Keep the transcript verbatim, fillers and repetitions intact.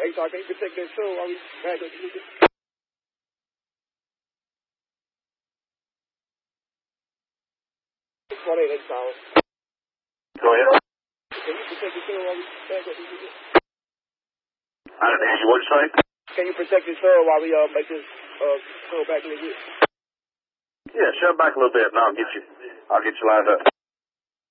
Hey, so can you protect that soul while we back up? one eight, that's all. Go ahead. Can you protect the soul while we back up? I didn't hear you. What'd you say? Can you protect the soul while we uh, make this uh, soul back a little bit? Yeah, shove back a little bit, and I'll get you. I'll get you lined up.